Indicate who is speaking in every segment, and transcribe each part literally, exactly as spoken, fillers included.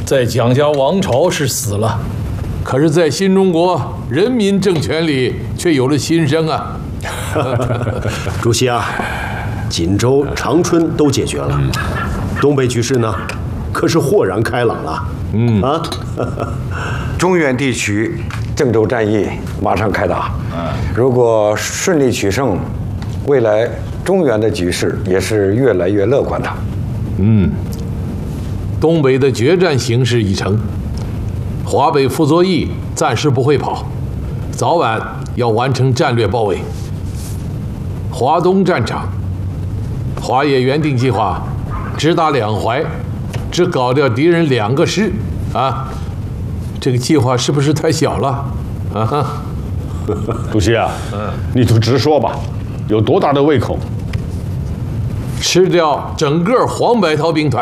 Speaker 1: 在蒋家王朝是死了，可是，在新中国人民政权里却有了新生啊！
Speaker 2: 主席啊，锦州、长春都解决了，东北局势呢，可是豁然开朗了。嗯啊，
Speaker 3: 中原地区郑州战役马上开打，如果顺利取胜，未来中原的局势也是越来越乐观的。
Speaker 1: 嗯，东北的决战形势已成，华北傅作义暂时不会跑，早晚要完成战略包围。华东战场，华野原定计划只打两淮，只搞掉敌人两个师啊，这个计划是不是太小了？啊哈，
Speaker 4: 主席啊，嗯，你就直说吧，有多大的胃口？
Speaker 1: 吃掉整个黄百韬兵团。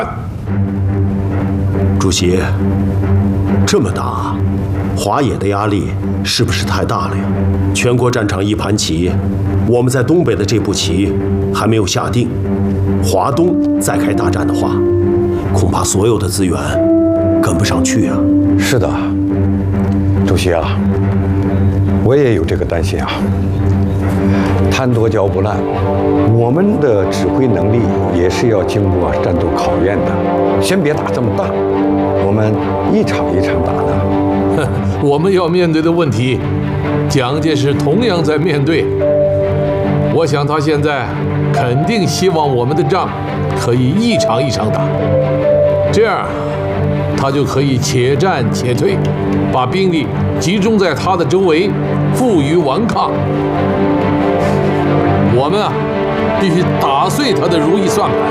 Speaker 2: 主席，这么打，华野的压力是不是太大了呀？全国战场一盘棋，我们在东北的这步棋还没有下定，华东再开大战的话，恐怕所有的资源跟不上去啊。
Speaker 3: 是的，主席啊，我也有这个担心啊。贪多嚼不烂，我们的指挥能力也是要经过战斗考验的。先别打这么大，我们一场一场打呢。
Speaker 1: 我们要面对的问题，蒋介石同样在面对。我想他现在肯定希望我们的仗可以一场一场打，这样他就可以且战且退，把兵力集中在他的周围，负隅顽抗。我们啊，必须打碎他的如意算盘。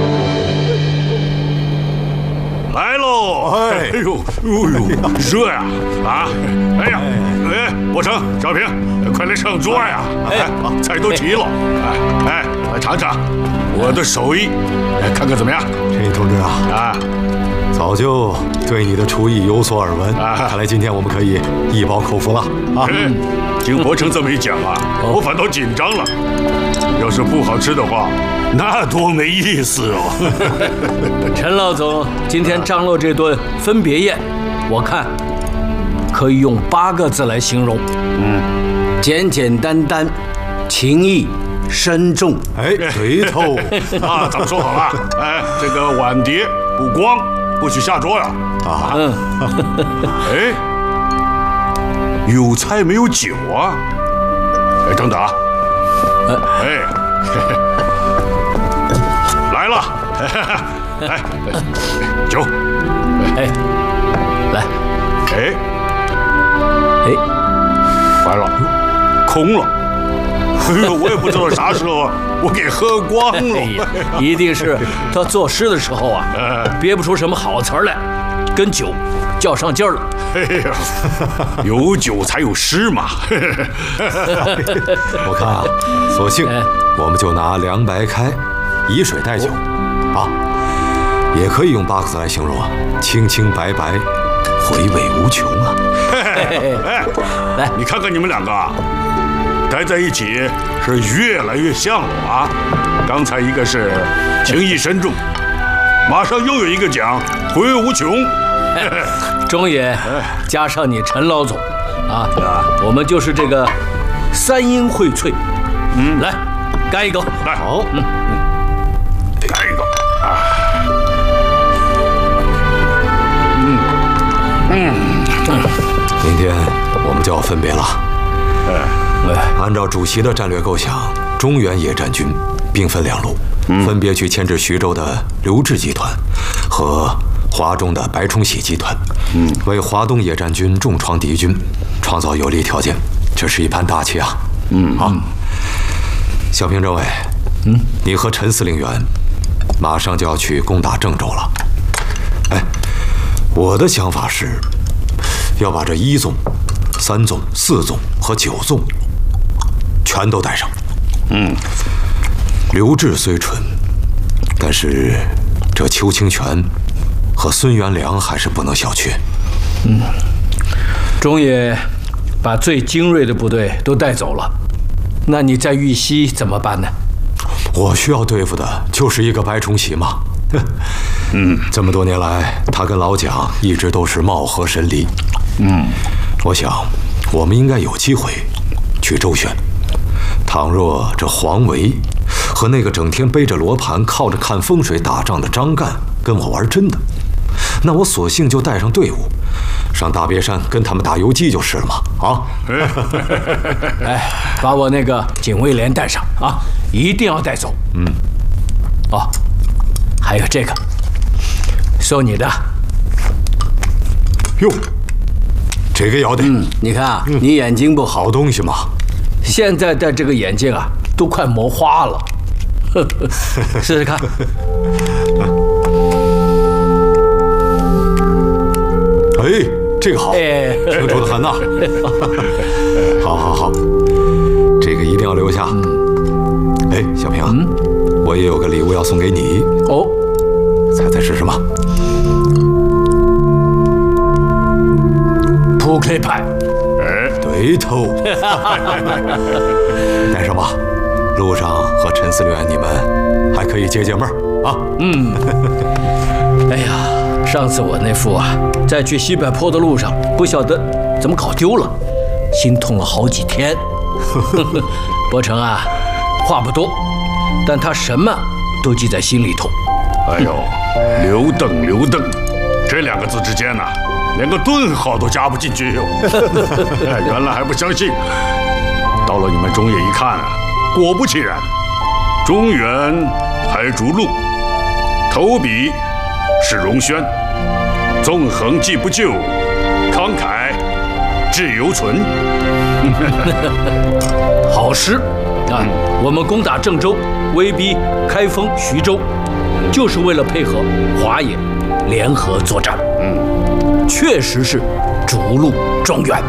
Speaker 5: 来喽！哎呦，哎呦，热呀！啊！哎呀，哎，伯承、小平，快来上桌呀！哎，菜都齐了。哎哎，尝尝我的手艺，看看怎么样？
Speaker 6: 陈毅同志啊，啊，早就对你的厨艺有所耳闻，看来今天我们可以一饱口福了啊！
Speaker 5: 听伯承这么一讲啊，我反倒紧张了。要是不好吃的话，那多没意思哦。
Speaker 7: 陈老总，今天张罗这顿分别宴，我看可以用八个字来形容：嗯，简简单单，情义深重。
Speaker 6: 哎，对头
Speaker 5: 啊，咱们说好了，哎，这个碗碟不光，不许下桌呀。啊，嗯，哎，有菜没有酒啊？哎，等等啊。哎，来了，来，酒，
Speaker 7: 哎，来，
Speaker 5: 哎，
Speaker 7: 哎，
Speaker 5: 完了，空了，哎呦，我也不知道啥时候我给喝光了。
Speaker 7: 哎、一定是他作诗的时候啊，憋不出什么好词儿来，跟酒较上劲儿了。
Speaker 5: 哎呀，有酒才有诗嘛！
Speaker 6: 我看啊，索性我们就拿凉白开，以水代酒，啊，也可以用八个字来形容啊：清清白白，回味无穷啊！
Speaker 5: 哎，来，你看看你们两个啊，待在一起是越来越像了啊！刚才一个是情义深重，马上又有一个讲回味无穷。
Speaker 7: 中野加上你陈老总，啊，我们就是这个三英荟萃。嗯，来，干一个，
Speaker 5: 来，好，嗯，干一个，啊，
Speaker 6: 嗯嗯，明天我们就要分别了。哎，按照主席的战略构想，中原野战军兵分两路，分别去牵制徐州的刘志集团和华中的白崇禧集团，嗯，为华东野战军重创敌军创造有利条件，这是一盘大棋啊！嗯啊，小平政委，嗯，你和陈司令员马上就要去攻打郑州了。哎，我的想法是，要把这一纵、三纵、四纵和九纵全都带上。嗯，刘志虽蠢，但是这邱清泉和孙元良还是不能小觑。
Speaker 7: 嗯，中野把最精锐的部队都带走了，那你在豫西怎么办呢？
Speaker 6: 我需要对付的就是一个白崇禧嘛。 嗯，这么多年来，他跟老蒋一直都是貌合神离。嗯，我想我们应该有机会去周旋。倘若这黄维和那个整天背着罗盘靠着看风水打仗的张干跟我玩真的，那我索性就带上队伍上大别山跟他们打游击就是了嘛！啊，
Speaker 7: 哎，把我那个警卫连带上啊，一定要带走。嗯，哦，还有这个，送你的。
Speaker 6: 哟，这个要得。
Speaker 7: 嗯，你看啊，嗯、你眼睛不好，
Speaker 6: 好东西嘛。
Speaker 7: 现在戴这个眼镜啊，都快磨花了。试试看。
Speaker 6: 哎，这个好，清楚的很呐。好好好，这个一定要留下。哎，小平，嗯、我也有个礼物要送给你。哦，猜猜是什么？
Speaker 7: 扑克牌。
Speaker 6: 哎，对头。带上吧，路上和陈司令员你们还可以解解闷儿啊。
Speaker 7: 嗯。哎呀。上次我那副啊，在去西柏坡的路上，不晓得怎么搞丢了，心痛了好几天。伯承啊，话不多，但他什么都记在心里头。
Speaker 5: 哎呦，刘邓刘邓，这两个字之间呢、啊，连个顿号都加不进去哟。原来还不相信，到了你们中野一看啊，果不其然，中原还逐鹿，投笔是荣轩，纵横既不就，慷慨志犹存。
Speaker 7: 好诗啊！我们攻打郑州，威逼开封、徐州，就是为了配合华野联合作战。嗯，确实是逐鹿中原。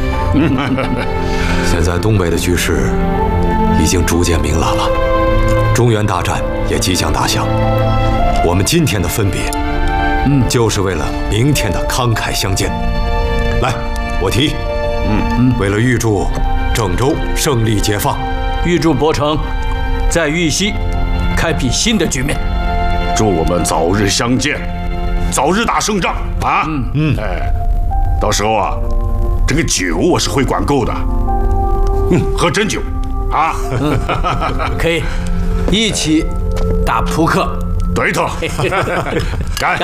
Speaker 6: 现在东北的局势已经逐渐明朗了，中原大战也即将打响。我们今天的分别，嗯，就是为了明天的慷慨相见。来，我提，嗯嗯，为了预祝郑州胜利解放，
Speaker 7: 预祝伯承在豫西开辟新的局面，
Speaker 5: 祝我们早日相见，早日打胜仗啊！嗯嗯，哎，到时候啊，这个酒我是会管够的，嗯，喝真酒啊，
Speaker 7: 嗯，可以一起打扑克。
Speaker 5: 对头，干！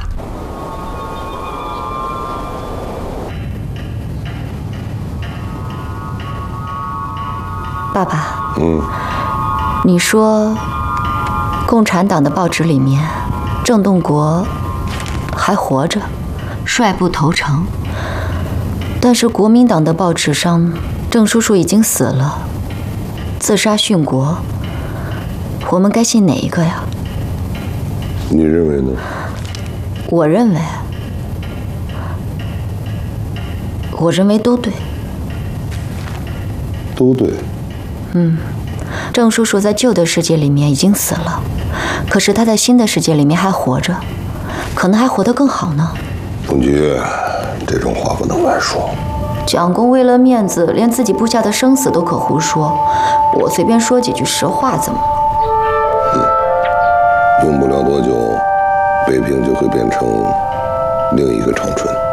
Speaker 8: 爸爸，嗯，你说，共产党的报纸里面，郑洞国还活着，率部投诚；但是国民党的报纸上，郑叔叔已经死了，自杀殉国。我们该信哪一个呀？
Speaker 9: 你认为呢？
Speaker 8: 我认为，我认为都对。
Speaker 9: 都对。
Speaker 8: 嗯，郑叔叔在旧的世界里面已经死了，可是他在新的世界里面还活着，可能还活得更好呢。
Speaker 9: 董局，这种话不能乱说。
Speaker 8: 蒋公为了面子，连自己部下的生死都可胡说，我随便说几句实话怎么了？
Speaker 9: 用不了多久，北平就会变成另一个长春。